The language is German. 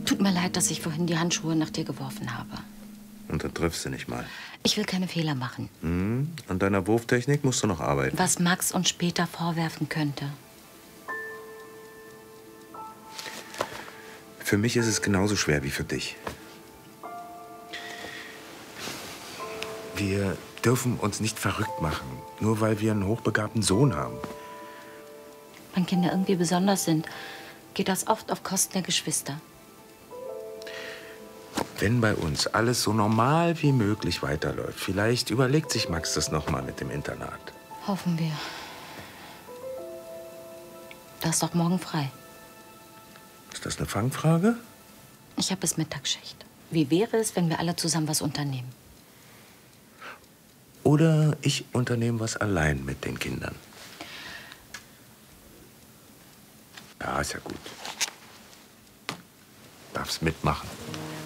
Tut mir leid, dass ich vorhin die Handschuhe nach dir geworfen habe. Und dann triffst du nicht mal. Ich will keine Fehler machen. An deiner Wurftechnik musst du noch arbeiten. Was Max uns später vorwerfen könnte. Für mich ist es genauso schwer wie für dich. Wir dürfen uns nicht verrückt machen, nur weil wir einen hochbegabten Sohn haben. Wenn Kinder irgendwie besonders sind, geht das oft auf Kosten der Geschwister. Wenn bei uns alles so normal wie möglich weiterläuft, vielleicht überlegt sich Max das noch mal mit dem Internat. Hoffen wir. Du hast doch morgen frei. Ist das eine Fangfrage? Ich habe bis Mittagsschicht. Wie wäre es, wenn wir alle zusammen was unternehmen? Oder ich unternehme was allein mit den Kindern. Ja, ist ja gut. Darfst mitmachen.